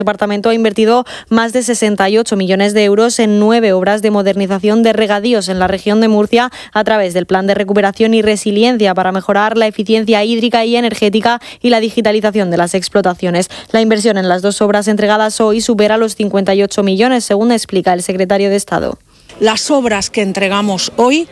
El departamento ha invertido más de 68 millones de euros en 9 obras de modernización de regadíos en la región de Murcia a través del Plan de Recuperación y Resiliencia para mejorar la eficiencia hídrica y energética y la digitalización de las explotaciones. La inversión en las 2 obras entregadas hoy supera los 58 millones, según explica el secretario de Estado. Las obras que entregamos hoy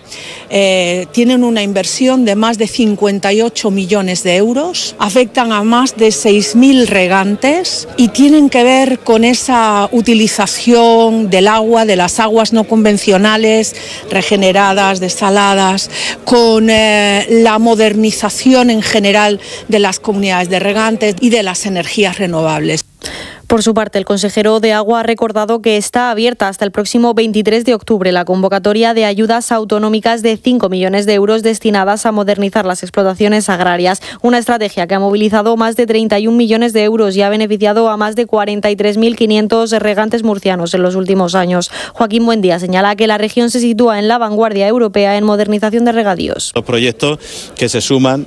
tienen una inversión de más de 58 millones de euros, afectan a más de 6.000 regantes y tienen que ver con esa utilización del agua, de las aguas no convencionales, regeneradas, desaladas, con la modernización en general de las comunidades de regantes y de las energías renovables. Por su parte, el consejero de Agua ha recordado que está abierta hasta el próximo 23 de octubre la convocatoria de ayudas autonómicas de 5 millones de euros destinadas a modernizar las explotaciones agrarias. Una estrategia que ha movilizado más de 31 millones de euros y ha beneficiado a más de 43.500 regantes murcianos en los últimos años. Joaquín Buendía señala que la región se sitúa en la vanguardia europea en modernización de regadíos. Los proyectos que se suman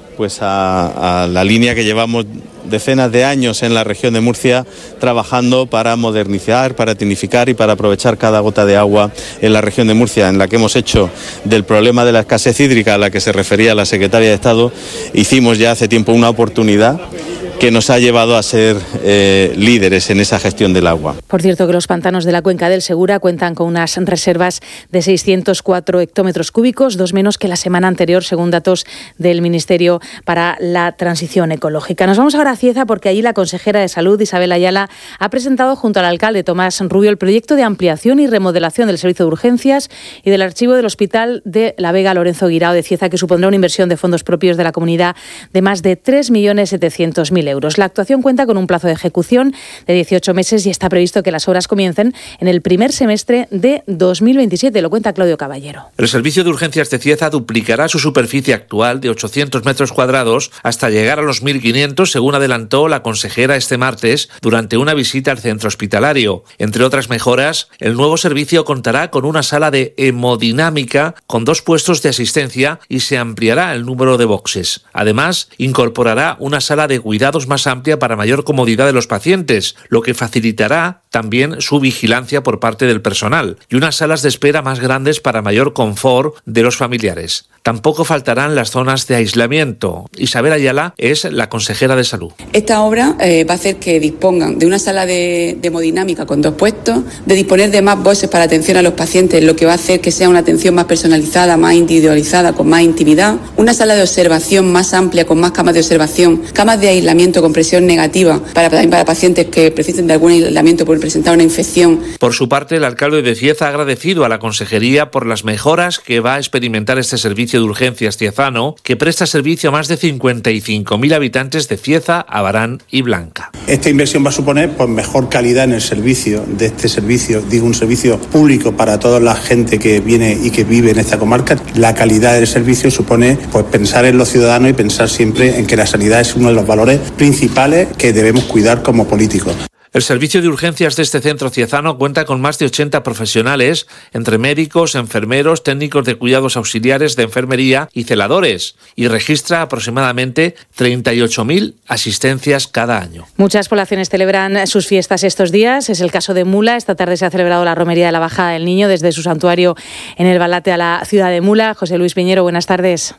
a la línea que llevamos decenas de años en la región de Murcia trabajando para modernizar, para tecnificar y para aprovechar cada gota de agua en la región de Murcia, en la que hemos hecho del problema de la escasez hídrica a la que se refería la secretaria de Estado, hicimos ya hace tiempo una oportunidad que nos ha llevado a ser líderes en esa gestión del agua. Por cierto, que los pantanos de la cuenca del Segura cuentan con unas reservas de 604 hectómetros cúbicos, 2 menos que la semana anterior, según datos del Ministerio para la Transición Ecológica. Nos vamos ahora a Cieza porque allí la consejera de Salud, Isabel Ayala, ha presentado junto al alcalde Tomás Rubio el proyecto de ampliación y remodelación del servicio de urgencias y del archivo del Hospital de la Vega Lorenzo Guirao de Cieza, que supondrá una inversión de fondos propios de la comunidad de más de 3.700.000 euros. La actuación cuenta con un plazo de ejecución de 18 meses y está previsto que las obras comiencen en el primer semestre de 2027. Lo cuenta Claudio Caballero. El servicio de urgencias de Cieza duplicará su superficie actual de 800 metros cuadrados hasta llegar a los 1.500, según adelantó la consejera este martes durante una visita al centro hospitalario. Entre otras mejoras, el nuevo servicio contará con una sala de hemodinámica con 2 puestos de asistencia y se ampliará el número de boxes. Además, incorporará una sala de cuidados más amplia para mayor comodidad de los pacientes, lo que facilitará también su vigilancia por parte del personal, y unas salas de espera más grandes para mayor confort de los familiares. Tampoco faltarán las zonas de aislamiento. Isabel Ayala es la consejera de Salud. Esta obra va a hacer que dispongan de una sala de hemodinámica con 2 puestos, de disponer de más boxes para atención a los pacientes, lo que va a hacer que sea una atención más personalizada, más individualizada, con más intimidad, una sala de observación más amplia, con más camas de observación, camas de aislamiento con presión negativa también para pacientes que precisen de algún aislamiento por presentar una infección. Por su parte, el alcalde de Cieza ha agradecido a la consejería por las mejoras que va a experimentar este servicio de urgencias ciezano, que presta servicio a más de 55.000 habitantes de Cieza, Abarán y Blanca. Esta inversión va a suponer mejor calidad en el servicio de este servicio, digo un servicio público para toda la gente que viene y que vive en esta comarca. La calidad del servicio supone pensar en los ciudadanos y pensar siempre en que la sanidad es uno de los valores principales que debemos cuidar como políticos. El servicio de urgencias de este centro ciezano cuenta con más de 80 profesionales, entre médicos, enfermeros, técnicos de cuidados auxiliares de enfermería y celadores, y registra aproximadamente 38.000 asistencias cada año. Muchas poblaciones celebran sus fiestas estos días. Es el caso de Mula. Esta tarde se ha celebrado la romería de la Bajada del Niño desde su santuario en el Balate a la ciudad de Mula. José Luis Piñero, buenas tardes.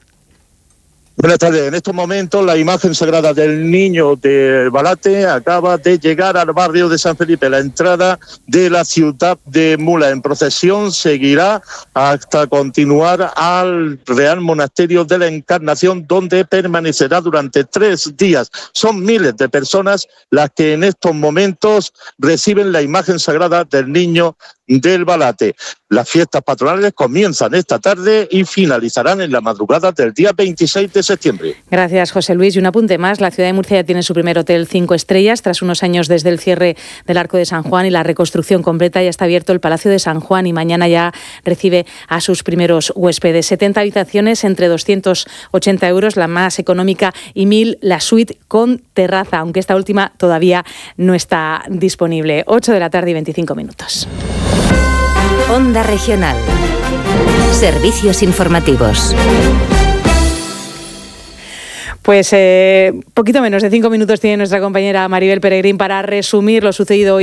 Buenas tardes. En estos momentos la imagen sagrada del Niño de Balate acaba de llegar al barrio de San Felipe. La entrada de la ciudad de Mula en procesión seguirá hasta continuar al Real Monasterio de la Encarnación, donde permanecerá durante 3 días. Son miles de personas las que en estos momentos reciben la imagen sagrada del Niño del Balate. Las fiestas patronales comienzan esta tarde y finalizarán en la madrugada del día 26 de septiembre. Gracias, José Luis. Y un apunte más, la ciudad de Murcia ya tiene su primer hotel 5 estrellas. Tras unos años desde el cierre del Arco de San Juan y la reconstrucción completa, ya está abierto el Palacio de San Juan y mañana ya recibe a sus primeros huéspedes. 70 habitaciones entre 280 euros, la más económica, y 1.000 la suite con terraza, aunque esta última todavía no está disponible. 8 de la tarde y 25 minutos. Onda Regional. Servicios informativos. Pues poquito menos de 5 minutos tiene nuestra compañera Maribel Peregrín para resumir lo sucedido hoy